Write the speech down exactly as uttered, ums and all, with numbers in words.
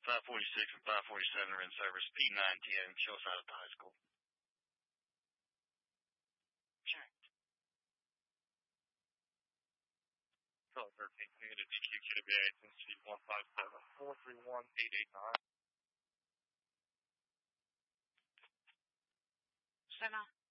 five forty-six and five forty-seven are in service. P nine ten, show us out at the high school. Checked. Hello, thirteen, community D Q K W A agency one five seven four three one eight eight nine. Center.